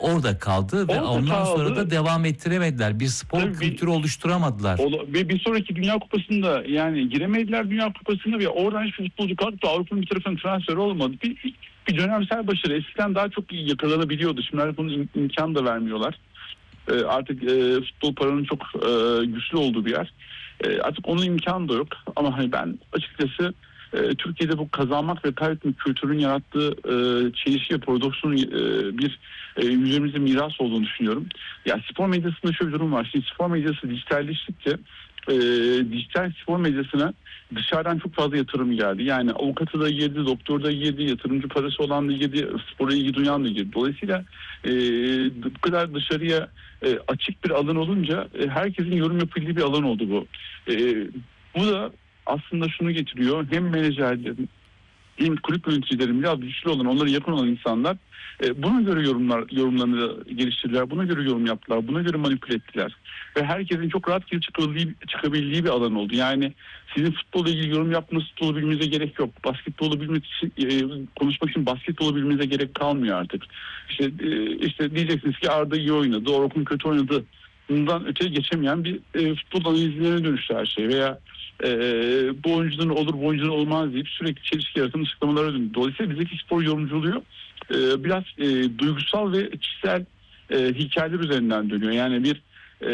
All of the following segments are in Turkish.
orada kaldı ve Orada ondan sonra kaldı. da devam ettiremediler. Bir spor Tabii kültürü oluşturamadılar. Ve bir sonraki Dünya Kupası'nda yani giremediler Dünya Kupası'nda ve oradan hiçbir futbolcu kalktı. Avrupa'nın bir tarafına transfer olmadı. Bir dönemsel başarı. Eskiden daha çok iyi yakalanabiliyordu. Şimdi artık bunun imkanı da vermiyorlar. Artık futbol paranın çok güçlü olduğu bir yer. Artık onun imkanı da yok. Ama hani ben açıkçası Türkiye'de bu kazanmak ve kaybetme kültürünün yarattığı çelişki ve paradoksun bir yüzümüzde miras olduğunu düşünüyorum. Ya spor medyasında şöyle bir durum var. Şimdi spor medyası dijitalleştikçe dijital spor medyasına dışarıdan çok fazla yatırım geldi. Yani avukatı da girdi, doktor da girdi, yatırımcı parası olan da girdi, spora ilgi duyan da girdi. Dolayısıyla bu kadar dışarıya açık bir alan olunca herkesin yorum yapabildiği bir alan oldu bu. Bu da aslında şunu getiriyor. Hem menajerlerin hem kulüp yöneticilerin biraz güçlü olan, onlara yakın olan insanlar buna göre yorumlarını geliştirdiler. Buna göre yorum yaptılar. Buna göre manipüle ettiler. Ve herkesin çok rahat girip çıkabildiği bir alan oldu. Yani sizin futbolla ilgili yorum yapmanız, futbolu bilmenize gerek yok. Basketbolu bilmek için, konuşmak için basketbolu bilmenize gerek kalmıyor artık. İşte diyeceksiniz ki Arda iyi oynadı, Orkun kötü oynadı. Bundan öteye geçemeyen bir futbol analizlerine dönüştü her şey. Veya bu oyuncudan olur, bu oyuncudan olmaz deyip sürekli çelişki yaratan açıklamalara döndü. Dolayısıyla bizdeki spor yorumculuğu biraz duygusal ve kişisel hikayeler üzerinden dönüyor. Yani bir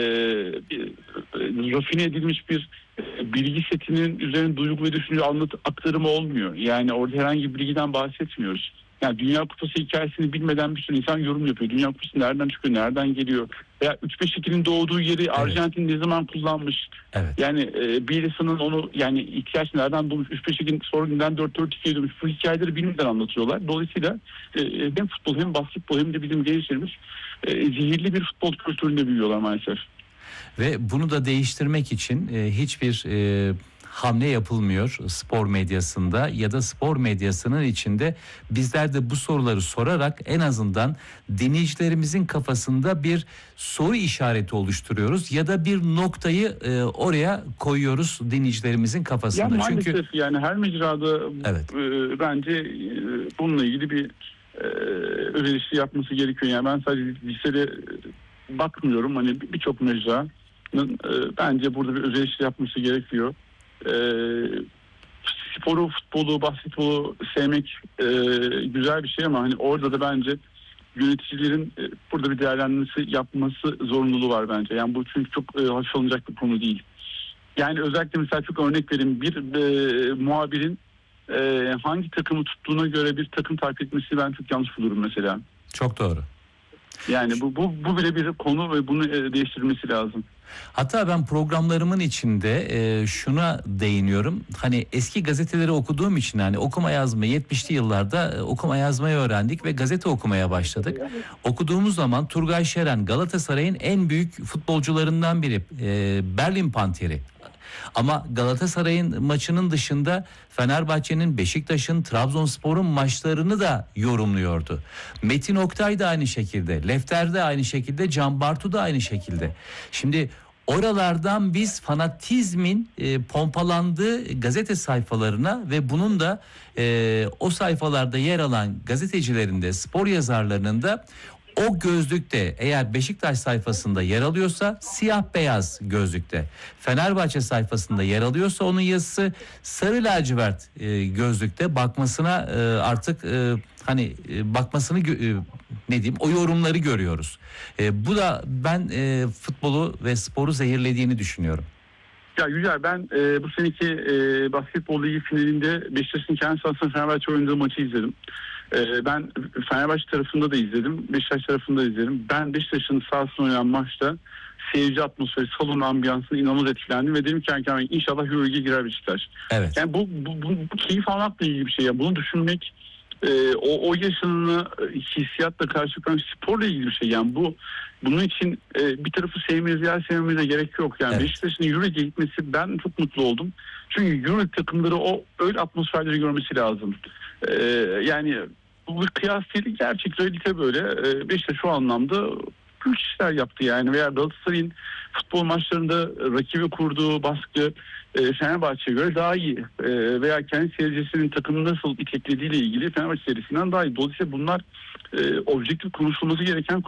rafine edilmiş bir bilgi setinin üzerine duygu ve düşünce aktarımı olmuyor. Yani orada herhangi bir bilgiden bahsetmiyoruz. Yani Dünya Kupası hikayesini bilmeden bir sürü insan yorum yapıyor. Dünya Kupası nereden çıkıyor, nereden geliyor? Veya 3-5-2'nin doğduğu yeri Arjantin ne zaman kullanmış? Evet. Yani Bielsa'nın onu yani ihtiyaç nereden bulmuş? 3-5-2'nin sonradan 4-4-2'ye dönmüş. Bu hikayeleri bilmeden anlatıyorlar. Dolayısıyla hem futbol hem basketbol hem de bizim gençlerimiz zehirli bir futbol kültüründe büyüyorlar maalesef. Ve bunu da değiştirmek için hiçbir hamle yapılmıyor spor medyasında ya da spor medyasının içinde. Bizler de bu soruları sorarak en azından dinleyicilerimizin kafasında bir soru işareti oluşturuyoruz ya da bir noktayı oraya koyuyoruz dinleyicilerimizin kafasında. Yani maalesef çünkü yani her mecrada evet. Bence bununla ilgili bir özelleştiri yapması gerekiyor. Yani ben sadece lisede bakmıyorum. Hani birçok mecranın bence burada bir özelleştiri yapması gerekiyor. Sporu, futbolu, basketbolu sevmek güzel bir şey ama hani orada da bence yöneticilerin burada bir değerlendirmesi yapması zorunluluğu var bence. Yani bu çünkü çok hafif alınacak bir konu değil. Yani özellikle mesela çok örnek vereyim. Bir muhabirin hangi takımı tuttuğuna göre bir takım takip etmesi ben çok yanlış bulurum mesela. Çok doğru. Yani bu bile bir konu ve bunu değiştirilmesi lazım. Hatta ben programlarımın içinde şuna değiniyorum. Hani eski gazeteleri okuduğum için hani okuma yazma 70'li yıllarda okuma yazmayı öğrendik ve gazete okumaya başladık. Okuduğumuz zaman Turgay Şeren Galatasaray'ın en büyük futbolcularından biri. Berlin Panteri. Ama Galatasaray'ın maçının dışında Fenerbahçe'nin, Beşiktaş'ın, Trabzonspor'un maçlarını da yorumluyordu. Metin Oktay da aynı şekilde, Lefter de aynı şekilde, Can Bartu da aynı şekilde. Şimdi oralardan biz fanatizmin pompalandığı gazete sayfalarına ve bunun da o sayfalarda yer alan gazetecilerin de spor yazarlarının da o gözlükte eğer Beşiktaş sayfasında yer alıyorsa siyah beyaz gözlükte. Fenerbahçe sayfasında yer alıyorsa onun yazısı sarı lacivert gözlükte bakmasına artık bakmasını ne diyeyim o yorumları görüyoruz. Bu da ben futbolu ve sporu zehirlediğini düşünüyorum. Ya Yücel ben bu seneki basketbol ligi finalinde Beşiktaş'ın kendi sahasında Fenerbahçe oynadığı maçı izledim. Ben Fenerbahçe tarafında da izledim. Beşiktaş tarafında da izledim. Ben Beşiktaş'ın sahasında oynanan maçta seyirci atmosferi, salon ambiyansına inanılmaz etkilendim ve dedim ki yani inşallah Euroleague'e girer Beşiktaş. Evet. Yani bu keyif almakla ilgili bir şey. Yani bunu düşünmek o yaşananı hissiyatla karşılayan sporla ilgili bir şey. Yani bunun için bir tarafı sevmenize ya sevmenize gerek yok. Yani evet. Beşiktaş'ın Euroleague'e gitmesi ben çok mutlu oldum. Çünkü Euroleague takımları öyle atmosferleri görmesi lazım. Yani bu bir kıyas değil, gerçek realite böyle. Beşiktaş şu anlamda büyük işler yaptı yani. Veya Galatasaray'ın futbol maçlarında rakibi kurduğu baskı Fenerbahçe'ye göre daha iyi. Veya kendi seyircisinin takımını nasıl iteklediğiyle ilgili Fenerbahçe serisinden daha iyi. Dolayısıyla bunlar objektif konuşulması gereken